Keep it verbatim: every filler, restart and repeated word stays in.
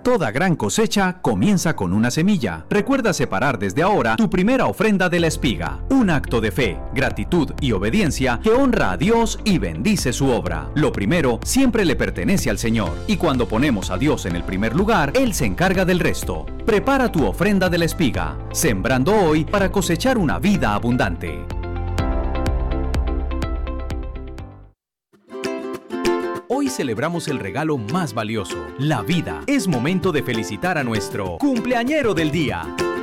Toda gran cosecha comienza con una semilla. Recuerda separar desde ahora tu primera ofrenda de la espiga. Un acto de fe, gratitud y obediencia que honra a Dios y bendice su obra. Lo primero siempre le pertenece al Señor. Y cuando ponemos a Dios en el primer lugar, Él se encarga del resto. Prepara tu ofrenda de la espiga, sembrando hoy para cosechar una vida abundante. Hoy celebramos el regalo más valioso, la vida. Es momento de felicitar a nuestro cumpleañero del día.